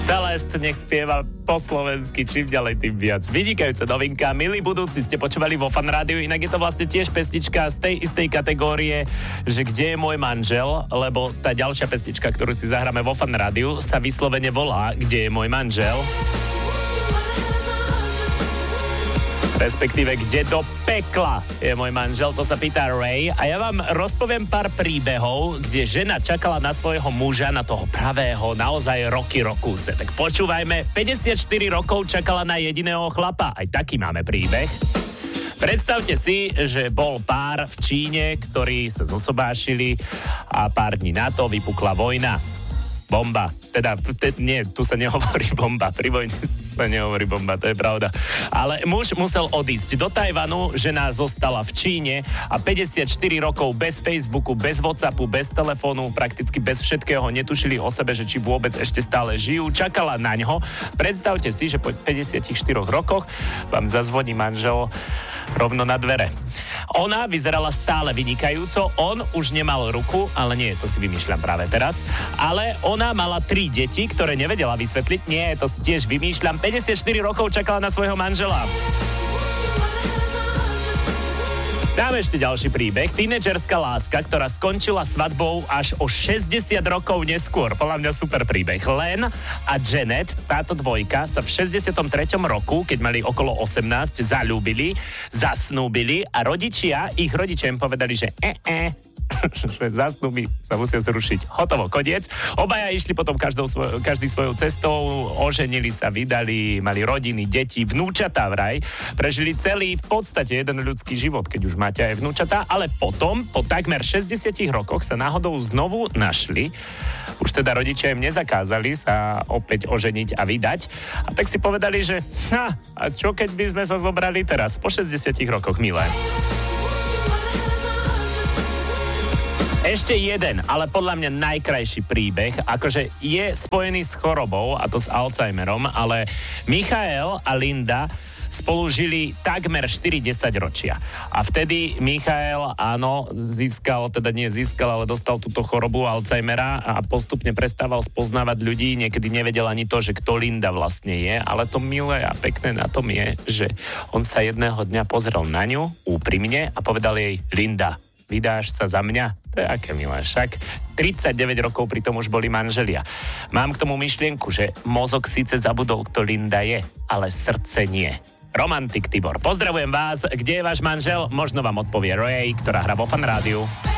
Celest nech spieva po slovensky, čím ďalej, tým viac. Vynikajúca novinka, milí budúci, ste počúvali vo Fan Rádiu, inak je to vlastne tiež pesnička z tej istej kategórie, že kde je môj manžel, lebo tá ďalšia pesnička, ktorú si zahráme vo Fan Rádiu, sa vyslovene volá Kde je môj manžel. Respektíve, kde do pekla je môj manžel, to sa pýta Ray. A ja vám rozpoviem pár príbehov, kde žena čakala na svojho muža, na toho pravého, naozaj roky rokúce. Tak počúvajme, 54 rokov čakala na jediného chlapa. Aj taký máme príbeh. Predstavte si, že bol pár v Číne, ktorí sa zosobášili a pár dní na to vypukla vojna. Bomba. Nie, tu sa nehovorí bomba. Pri vojne sa nehovorí bomba, to je pravda. Ale muž musel odísť do Tajvanu, žena zostala v Číne a 54 rokov bez Facebooku, bez WhatsAppu, bez telefónu, prakticky bez všetkého, netušili o sebe, že či vôbec ešte stále žijú. Čakala na ňo. Predstavte si, že po 54 rokoch vám zazvoní manžel rovno na dvere. Ona vyzerala stále vynikajúco, on už nemal ruku, ale nie, to si vymýšľam práve teraz, ale ona mala 3 deti, ktoré nevedela vysvetliť, nie, to si tiež vymýšľam, 54 rokov čakala na svojho manžela. Dáme ešte ďalší príbeh. Tínedžerská láska, ktorá skončila svadbou až o 60 rokov neskôr. Podľa mňa super príbeh. Len a Janet, táto dvojka, sa v 63. roku, keď mali okolo 18, zalúbili, zasnúbili a ich rodičia im povedali, že zasnuby sa musia zrušiť. Hotovo, koniec. Obaja išli potom každý svojou cestou, oženili sa, vydali, mali rodiny, deti, vnúčatá vraj. Prežili celý v podstate jeden ľudský život, keď už máte aj vnúčatá, ale potom, po takmer 60 rokoch sa náhodou znovu našli. Už teda rodičia im nezakázali sa opäť oženiť a vydať. A tak si povedali, že a čo keď by sme sa zobrali teraz, po 60 rokoch, milé. Ešte jeden, ale podľa mňa najkrajší príbeh, akože je spojený s chorobou, a to s Alzheimerom, ale Michael a Linda spolu žili takmer 40 ročia. A vtedy Michael, áno, ale dostal túto chorobu Alzheimera a postupne prestával spoznávať ľudí, niekedy nevedel ani to, že kto Linda vlastne je, ale to milé a pekné na tom je, že on sa jedného dňa pozrel na ňu úprimne a povedal jej: Linda, vydáš sa za mňa? To je aké milé, však 39 rokov pri tom už boli manželia. Mám k tomu myšlienku, že mozog síce zabudol, kto Linda je, ale srdce nie. Romantik Tibor. Pozdravujem vás, kde je váš manžel? Možno vám odpovie Ray, ktorá hrá vo Fan Rádiu.